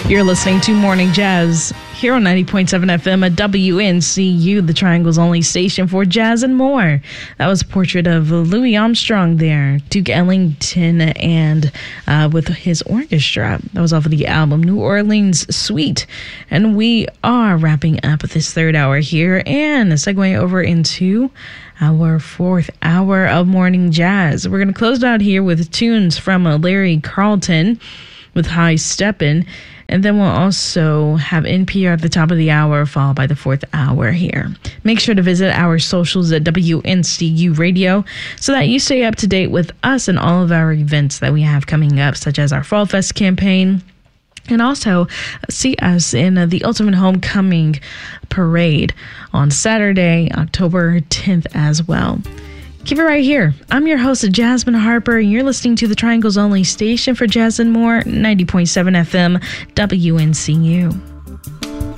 You're listening to Morning Jazz here on 90.7 FM at WNCU, the Triangle's only station for jazz and more. That was a portrait of Louis Armstrong there, Duke Ellington, and with his orchestra. That was off of the album New Orleans Suite. And we are wrapping up this third hour here and segueing over into our fourth hour of Morning Jazz. We're going to close it out here with tunes from Larry Carlton with High Steppin'. And then we'll also have NPR at the top of the hour, followed by the fourth hour here. Make sure to visit our socials at WNCU Radio so that you stay up to date with us and all of our events that we have coming up, such as our Fall Fest campaign. And also see us in the Ultimate Homecoming Parade on Saturday, October 10th as well. Keep it right here. I'm your host, Jasmine Harper, and you're listening to the Triangle's only station for jazz and more, 90.7 FM, WNCU.